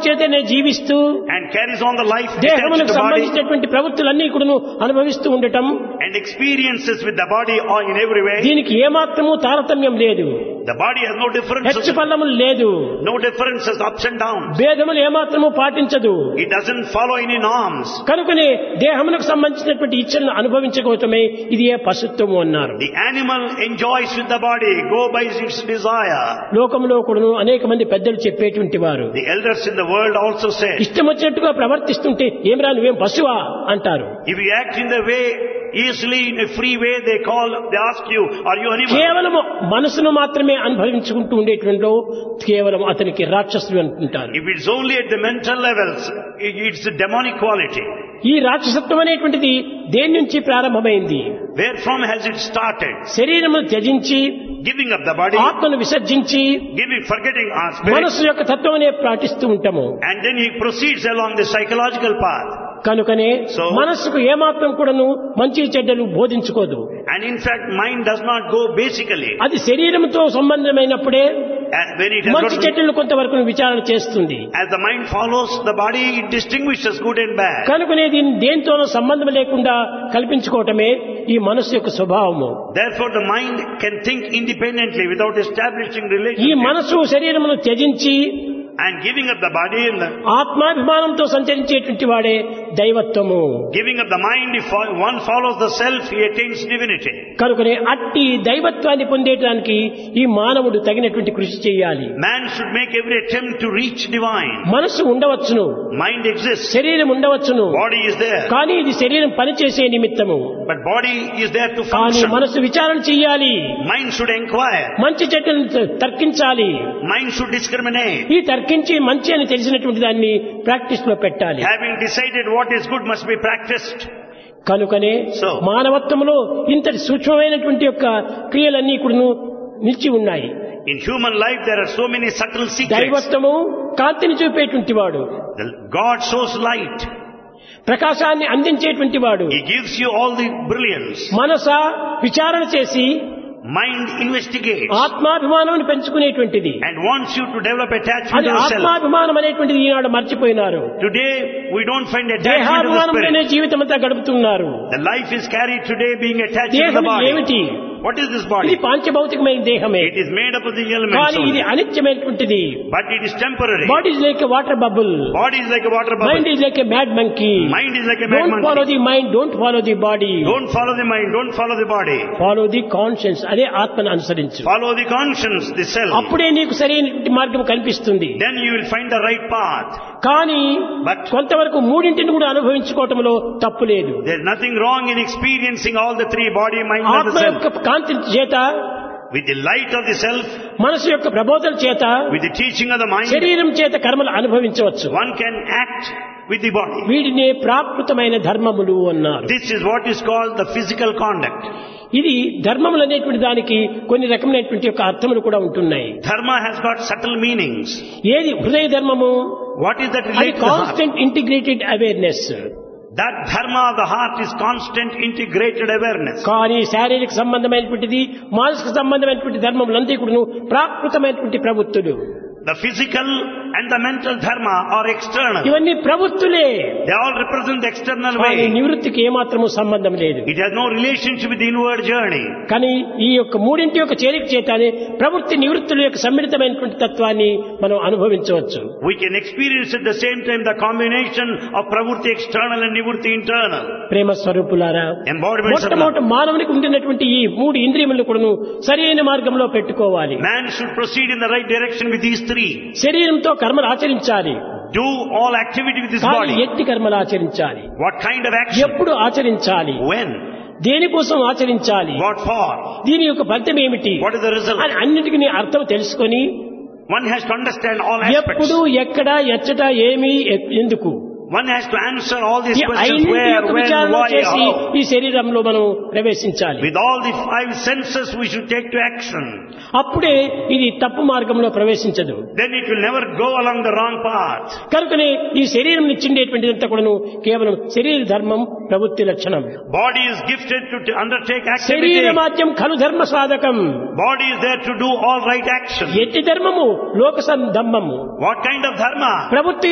చేతనే జీవిస్తూ and carries on the life attached to దేహమునకు the body సంబంధించినటువంటి ప్రవృత్తులన్నీ కూడాను అనుభవిస్తూ ఉండటం, and experiences with the body or in every way. దీనికి ఏమాత్రము తారతమ్యం లేదు, The body has no differences, హెచ్చు పల్లములు లేదు, no differences, ups and downs. భేదములు ఏమాత్రము పాటించదు. It doesn't follow any norms. కనుకనే దేహమునకు సంబంధించినటువంటి ఇచ్చలను అనుభవించకపోవటమే ఇది ఏ పశుత్వము అన్నారు. The animal enjoys with the body, go by its desire. లోకంలో కూడాను అనేక మంది పెద్దలు చెప్పేటువంటి వారు The elders in the world also say, ఇష్టం వచ్చినట్టుగా ప్రవర్తిస్తుంటే ఏమిరా నువ్వేం పశువా అంటారు. if you act in the way, easily in a free way, they ask you, are you animal? కేవలం మనసును మాత్రమే అనుభవించుకుంటూ ఉండేటువంటి కేవలం అతనికి రాక్షసుడు అంటుంటారు. If it's only at the mental levels, it's a demonic quality. ఈ రాక్షసత్వం అనేటువంటిది దేని నుంచి ప్రారంభమైంది? Where from has it started? శరీరమును త్యజించి Giving up the body, ఆత్మను విసర్జించి forgetting our spirit, మనసు యొక్క తత్వమనే పాటిస్తూ ఉంటాము. and then he proceeds along the psychological path. కనుకనే మనస్సుకు ఏమాత్రం కూడాను మంచి చెడ్డలు బోధించుకోదు. And in fact, mind does not go basically. అది శరీరంతో సంబంధమైనప్పుడే When it has మంచి got, చెడ్డలు కొంతవరకు విచారణ చేస్తుంది. as the mind follows the body, it distinguishes good and bad. కనుకనే దీన్ని దేంతోనూ సంబంధం లేకుండా కల్పించుకోవటమే ఈ మనస్సు యొక్క స్వభావము. Therefore, the mind can think independently without establishing ఈ relationship. మనసు శరీరమును త్యజించి And giving up the body and ఆత్మాభిమానంతో సంచరించేటువంటి వాడే దైవత్వము. giving up the mind, if one follows the self, he attains divinity. కనుకనే అట్టి దైవత్వాన్ని పొందేటానికి ఈ మానవుడు తగినటువంటి కృషి చేయాలి. Man should make every attempt to reach divine. మనసు ఉండవచ్చును, Mind exists, శరీరం ఉండవచ్చును, body is there, కానీ ఇది శరీరం పనిచేసే నిమిత్తము. but body is there to కానీ function. మనసు విచారణ చెయ్యాలి, Mind should inquire, మంచి చెడ్డలను తర్కించాలి. mind should discriminate. ఈ తర్కించి మంచి అని తెలిసినటువంటి దాన్ని ప్రాక్టీస్ లో పెట్టాలి. Having decided what is good must be practiced. కనుకనే So, మానవత్వంలో ఇంతటి సూక్ష్మమైనటువంటి యొక్క క్రియలన్నీ కూడా నిలిచి ఉన్నాయి. in human life there are so many subtle secrets. దైవత్వము కాంతిని చూపేటువంటి వాడు, God shows light. ప్రకాశాన్ని అందించేటువంటి వాడు. He gives you all the brilliance. మనస విచారణ చేసి Mind investigates ఆత్మాభిమానాన్ని పెంచుకునేటువంటిది. and wants you to develop attachment అది to the self. ఆత్మాభిమానం అనేటువంటిది ఈనాడు మర్చిపోయినారు. Today we don't find attachment to the దేహాభిమానంలోనే spirit. జీవితం అంతా గడుపుతున్నారు. The life is carried today being attached to the దేహం body. ఏమిటి? What is this ఇది body? పాంచభౌతికమైన దేహమే, It is made up of the elements కానీ ఇది only. అనిత్యమైనటువంటిది. But it is temporary. Body is like a water bubble, Body is like a water mind bubble. Is like a mad monkey. Mind is like a mad don't follow monkey. The mind, don't follow the body, Don't follow the mind, don't follow the body. Follow the conscience. అదే ఆత్మను అనుసరించు. Follow the conscience, the self. అప్పుడే నీకు సరైనటువంటి మార్గం కనిపిస్తుంది. Then you will find the right path. కానీ But కొంతవరకు మూడింటిని కూడా అనుభవించుకోవటంలో తప్పు లేదు. there is nothing wrong in experiencing all the three: body, mind and the ఆత్మ self. యొక్క కాంతి చేత, With the light of the self, మనసు యొక్క ప్రబోధన చేత, with the teaching of the mind, శరీరం చేత కర్మలు అనుభవించవచ్చు. one can act with the body. వీటినే ప్రాకృతమైన ధర్మములు అన్నారు. This is what is called the physical conduct. ఇది ధర్మములు అనేటువంటి దానికి కొన్ని రకమైనటువంటి యొక్క అర్థములు కూడా ఉంటున్నాయి. Dharma has got subtle meanings. ఏది హృదయ ధర్మము? What is that అది related to the heart? Constant integrated awareness. That dharma of the heart is constant integrated awareness. కానీ శారీరక సంబంధమైనటువంటిది, మానసిక సంబంధమైనటువంటి ధర్మములంతా కూడా ప్రాకృతమైనటువంటి ప్రవృత్తులు. The physical and the mental dharma are external. ఇవన్నీ ప్రవృత్తులే, They all represent the external కానీ way. నివృత్తికి ఏమాత్రము సంబంధం లేదు. It has no relationship with the inward journey. కానీ ఈ యొక్క మూడింటి యొక్క చేరిక చేతనే ప్రవృత్తి నివృత్తుల యొక్క సమ్మిళితమైనటువంటి తత్వాన్ని మనం అనుభవించవచ్చు. We can experience at the same time the combination of pravritti external and nivritti internal. ప్రేమ స్వరూపులారా, Embodiments of love. మొట్టమొదటి మానవునికి ఉండినటువంటి ఈ మూడు ఇంద్రియములను కూడాను సరైన మార్గంలో పెట్టుకోవాలి. Man should proceed in the right direction with these three. శరీరంతో కర్మలు ఆచరించాలి, Do all activity with this కానీ body. ఎట్టి కర్మలు ఆచరించాలి, What kind of action? ఎప్పుడు ఆచరించాలి, When? దేనికోసం ఆచరించాలి, What for? దీని యొక్క ఫలితం ఏమిటి What is the result? అని అన్నిటికీ అర్థం తెలుసుకొని One has to understand all aspects. ఎప్పుడు, ఎక్కడ, ఎచ్చట, ఏమి, ఎందుకు One has to answer all these ఈ questions: ఐదింటి where, యొక్క when, విచారణ why, చేసి how. ఈ శరీరంలో మనం ప్రవేశించాలి. With all the five senses we should take to action. అప్పుడే ఇది తప్పు మార్గంలో ప్రవేశించదు. Then it will never go along the wrong path. కనుకనే ఈ శరీరం ఇచ్చిండేటువంటిదంతా కూడాను కేవలం శరీర ధర్మం, ప్రవృత్తి లక్షణం. Body is gifted to undertake activity. శరీరమాద్యం ఖలు ధర్మ సాధకం. Body is there to do all right action. ఎట్టి ధర్మము లోక ధర్మము. What kind of dharma? ప్రవృత్తి